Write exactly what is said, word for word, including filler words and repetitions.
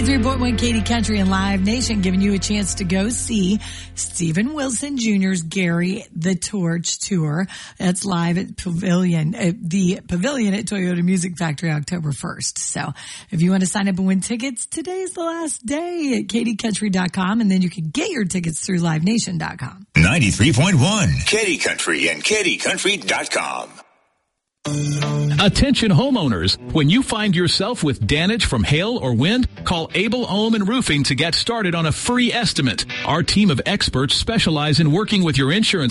ninety-three point one Katy Country and Live Nation, giving you a chance to go see Steven Wilson Junior's Gary the Torch Tour. That's live at Pavilion, at the Pavilion at Toyota Music Factory, October first. So if you want to sign up and win tickets, today's the last day at katy country dot com, and then you can get your tickets through live nation dot com. ninety-three point one Katy Country and katy country dot com. Attention homeowners, when you find yourself with damage from hail or wind, call Able Home and Roofing to get started on a free estimate. Our team of experts specialize in working with your insurance